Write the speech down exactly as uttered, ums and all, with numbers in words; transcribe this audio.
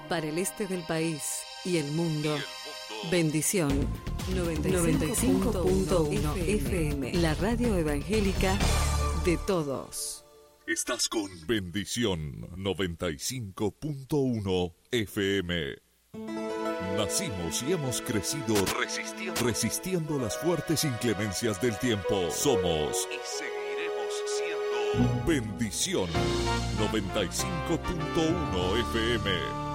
Para el este del país y el mundo, Bendición noventa y cinco punto uno F M, la radio evangélica de todos. Estás con Bendición noventa y cinco punto uno F M. Nacimos y hemos crecido resistiendo, resistiendo las fuertes inclemencias del tiempo. Somos y seguiremos siendo Bendición noventa y cinco punto uno F M.